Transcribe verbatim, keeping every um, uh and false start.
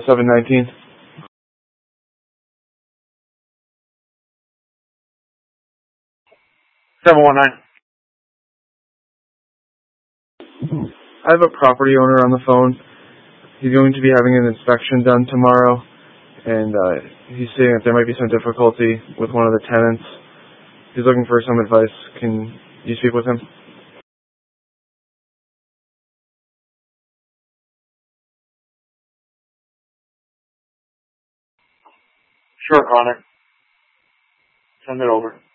seven nineteen. seven one nine. I have a property owner on the phone. He's going to be having an inspection done tomorrow, and uh, he's saying that there might be some difficulty with one of the tenants. He's looking for some advice. Can you speak with him? Sure, Connor. Send it over.